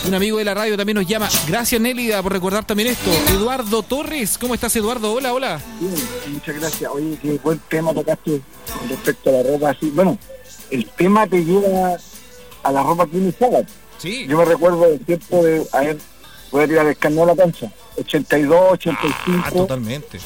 Un amigo de la radio también nos llama. Gracias, Nélida, por recordar también esto. Eduardo Torres, ¿cómo estás, Eduardo? Hola, hola. Bien, muchas gracias. Oye, qué buen tema tocaste con respecto a la ropa así. Bueno, el tema te lleva a la ropa que usaba. Sí. Yo me recuerdo del tiempo de, a ver, voy a tirar el carnet a la cancha, 82, 85. Totalmente.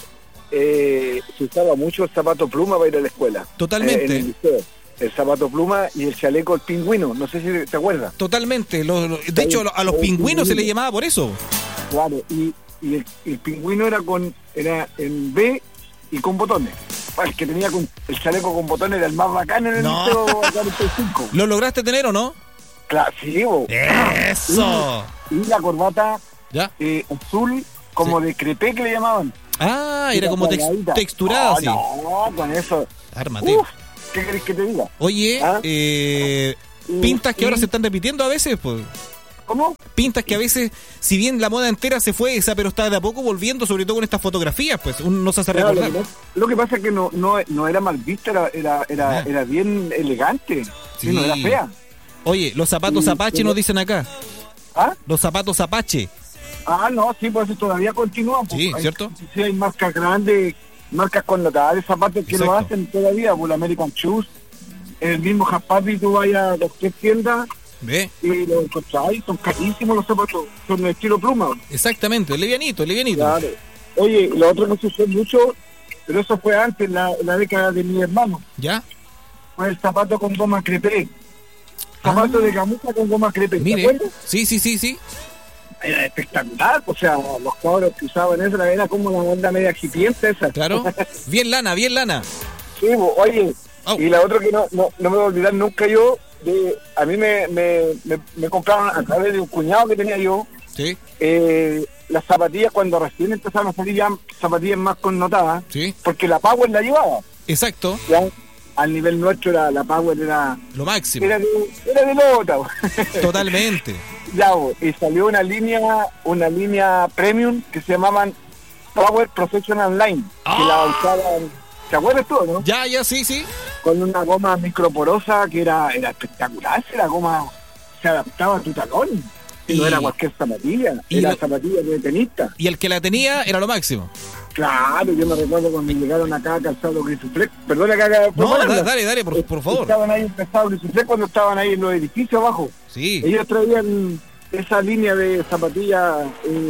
Se usaba mucho el zapato pluma para ir a la escuela. Totalmente. En el liceo. El zapato pluma y el chaleco el pingüino, no sé si te acuerdas. Totalmente. De hecho, a los pingüinos se le llamaba por eso. Claro, y el pingüino era en B y con botones. El que tenía el chaleco con botones era el más bacán en el liceo 45. ¿Lo lograste tener o no? Claro, sí, bo. ¡Eso! Y la corbata ¿Ya? azul, como de crepé que le llamaban. Era como texturada, sí. No, con eso. Ármate. ¿Qué querés que te diga? Oye, pintas que ahora se están repitiendo a veces, pues. ¿Cómo? Pintas que a veces, si bien la moda entera se fue esa, pero está de a poco volviendo, sobre todo con estas fotografías, pues uno no se hace recordar. Lo que pasa es que no era mal vista, era bien elegante. Sí. No era fea. Oye, los zapatos Apache nos dicen acá. ¿Ah? Los zapatos Apache. No, sí, pues eso todavía continúa. Sí, ¿cierto? Sí, hay marcas grandes, marcas connotadas de zapatos que lo hacen todavía, por el American Shoes. El mismo Japapi, tú vayas a las 3 tiendas. ¿Ve? Y los encontráis, son carísimos los zapatos, son de estilo pluma. Exactamente, livianito. Claro. Oye, lo otro que se usó mucho, pero eso fue antes, la década de mi hermano. ¿Ya? Fue el zapato con goma crepé. Zapato de gamuza con goma crepé. Mire, ¿te acuerdas? Sí. Era espectacular, o sea, los cabros que usaban eso, era como la onda media hipiente esa. Claro, bien lana. Sí, oye, y la otra que no me voy a olvidar nunca yo, a mí me compraron a través de un cuñado que tenía yo, sí. Las zapatillas cuando recién empezaron a salir ya zapatillas más connotadas, sí. Porque la Power la llevaba. Exacto. ¿Ya? Al nivel nuestro la Power era lo máximo. Era de nota. Totalmente. Ya, y salió una línea premium que se llamaban Power Professional Line, que la usaban. ¿Te acuerdas tú, no? Ya, sí. Con una goma microporosa que era espectacular, la goma se adaptaba a tu talón. Y no era cualquier zapatilla, era zapatilla de tenista. Y el que la tenía era lo máximo. Claro, yo me recuerdo cuando llegaron acá a Calzado Grisuflex. Perdona que haga... No, dale, por favor. Estaban ahí en Calzado Grisuflex cuando estaban ahí en los edificios abajo. Sí. Ellos traían esa línea de zapatillas...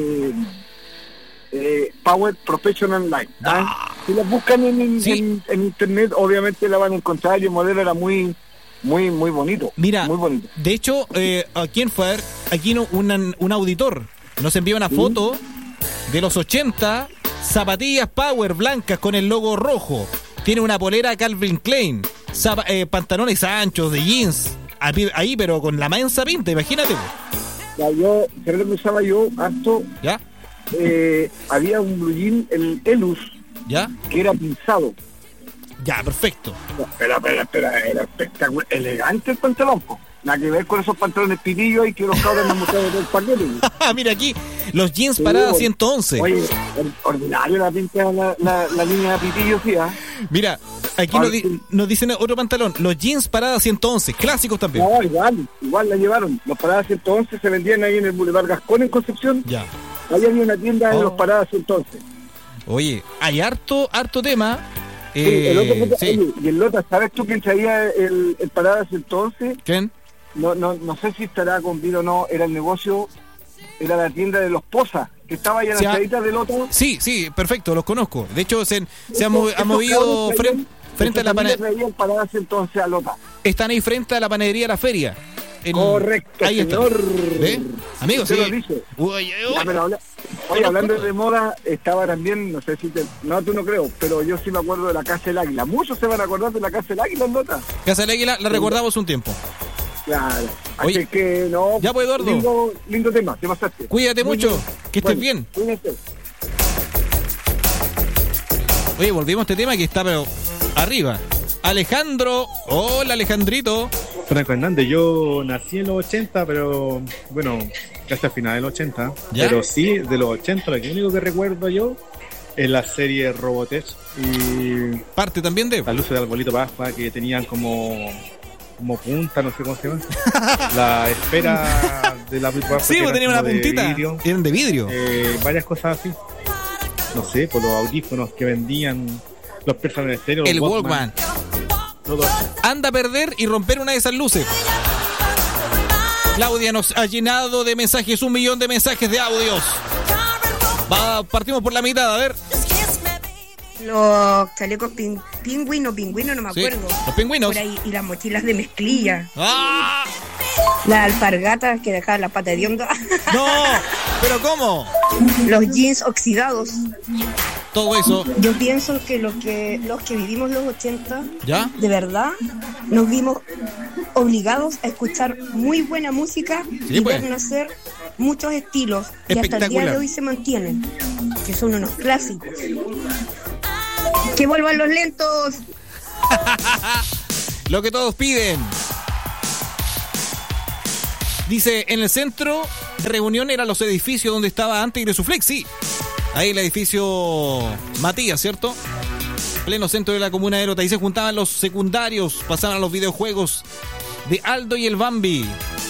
Power Professional Line. Si las buscan en internet, obviamente la van a encontrar. Y el modelo era muy bonito. Mira, muy bonito. De hecho, aquí en FAER, un auditor nos envía una foto de los 80 zapatillas Power blancas con el logo rojo. Tiene una polera Calvin Klein, pantalones anchos de jeans, ahí pero con la mansa pinta, imagínate. Yo, creo que usaba yo harto. ¿Ya? Había un blue jean, el Elus, ¿ya? Que era pinzado. Ya, perfecto. Pero era espectacular, elegante el pantalón, po. Nada que ver con esos pantalones pitillos y que los cabros nos mostraron del paquete. Mira aquí, los jeans Parada 111. Oye, ordinario la pinta la línea de pitillos, sí, Mira, aquí nos dicen otro pantalón, los jeans Parada 111, clásicos también. No, igual la llevaron. Los Parada 111 se vendían ahí en el Boulevard Gascón en Concepción. Ya. Ahí había una tienda de los Parada 111. Oye, hay harto tema. Oye, y el Lota, ¿sabes tú quién traía el Parada 111? ¿Quién? No sé si estará con vida o no. Era el negocio, era la tienda de los Posas, que estaba allá en la salita del otro. Sí, perfecto, los conozco. De hecho, se ha movido frente a la panadería. Están ahí frente a la panadería de la feria. Correcto, ahí señor. ¿Ve? Amigos, sí. Lo dice. Oye, hablando de moda, estaba también, no sé si no, tú no creo, pero yo sí me acuerdo de la Casa del Águila. Muchos se van a acordar de la Casa del Águila, ¿nota? Casa del Águila la recordamos un tiempo. Claro. Así que no. Ya pues, Eduardo. Lindo tema, te pasaste. Cuídate mucho, que estés bien. Cuídate. Oye, volvimos a este tema que está pero arriba. Alejandro, hola Alejandrito. Franco Hernández, yo nací en los 80, pero bueno, casi al final de los 80. ¿Ya? Pero sí, de los 80, lo único que recuerdo yo es la serie Robotech y parte también de las luces de arbolito Pascua que tenían como punta, no sé cómo se llama, la esfera de la Big Bang. Sí, pues tenía una puntita. Eran de vidrio. Varias cosas así. No sé, por los audífonos que vendían, los personas estéreo. El Walkman. Todo. Anda a perder y romper una de esas luces. Claudia nos ha llenado de mensajes, 1 millón de mensajes de audios. Partimos por la mitad, a ver. Los chalecos pingüinos, no me acuerdo. Sí, los pingüinos. Por ahí, y las mochilas de mezclilla. ¡Ah! Las alpargatas que dejaban la pata de honga. ¡No! ¿Pero cómo? Los jeans oxidados. Todo eso. Yo pienso que los que vivimos los 80, ¿ya? De verdad, nos vimos obligados a escuchar muy buena música, sí, y pues, ver nacer muchos estilos que hasta el día de hoy se mantienen, que son unos clásicos. ¡Que vuelvan los lentos! Lo que todos piden. Dice, en el centro de reunión eran los edificios donde estaba antes Gresuflex, sí. Ahí el edificio Matías, ¿cierto? Pleno centro de la comuna de Erota. Ahí se juntaban los secundarios, pasaban a los videojuegos de Aldo y el Bambi.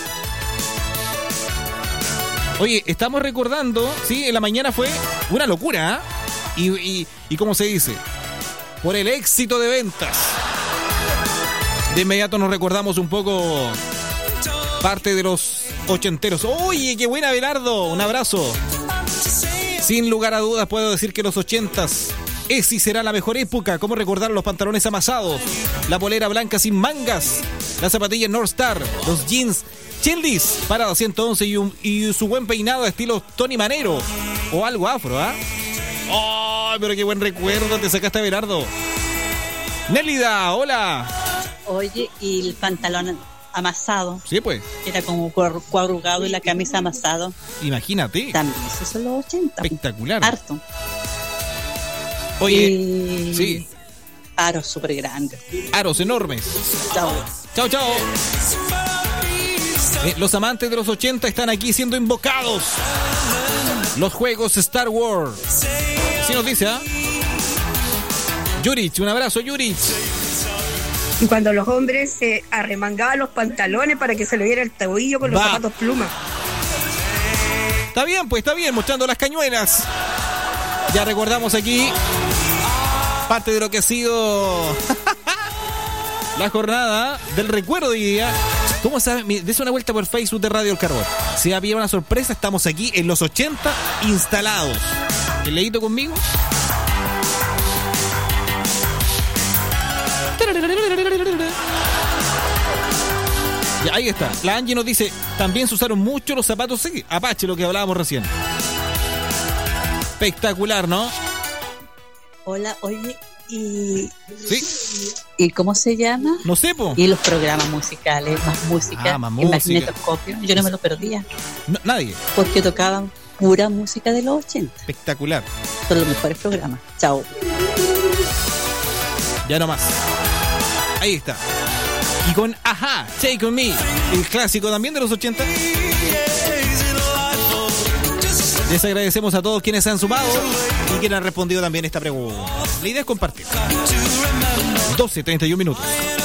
Oye, estamos recordando, sí, en la mañana fue una locura, ¿eh? Y ¿cómo se dice? Por el éxito de ventas. De inmediato nos recordamos un poco parte de los ochenteros. Oye, qué buena, Belardo, un abrazo. Sin lugar a dudas puedo decir que los 80s es y será la mejor época. Cómo recordar los pantalones amasados, la polera blanca sin mangas, las zapatillas North Star, los jeans Childis, parada 111 y su buen peinado estilo Tony Manero o algo afro, ¿ah? ¡Oh, pero qué buen recuerdo te sacaste, Belardo! Nélida, hola. Oye, y el pantalón amasado. Sí, pues. Era como cuadrugado y la camisa amasado. Imagínate. También, esos son los 80. Espectacular. Harto. Oye, y... sí. Aros súper grandes. Aros enormes. Chao. Chao, chao. Los amantes de los 80 están aquí siendo invocados. Los juegos Star Wars. Así nos dice, ¿ah? Yurich, un abrazo, Yurich. Y cuando los hombres se arremangaban los pantalones para que se le viera el tobillo con los zapatos plumas. Está bien, pues está bien, mostrando las cañuelas. Ya recordamos aquí parte de lo que ha sido la jornada del recuerdo de hoy día. ¿Cómo sabe? Dese una vuelta por Facebook de Radio El Carbón. Si había una sorpresa, estamos aquí en los 80 instalados. ¿El leído conmigo? Ya, ahí está. La Angie nos dice, también se usaron mucho los zapatos Apache, lo que hablábamos recién. Espectacular, ¿no? Hola, oye, y... ¿Sí? ¿Y cómo se llama? No sé, po. Y los programas musicales, más música, más en música. Magnetoscopio. Yo no me lo perdía. No, nadie. Porque tocaban pura música de los 80. Espectacular. Son los mejores programas. Chao. Ya no más. Ahí está. Y con Ajá, Take On Me, el clásico también de los 80. Les agradecemos a todos quienes se han sumado y quienes han respondido también esta pregunta. La idea es compartir. 12:31 minutos.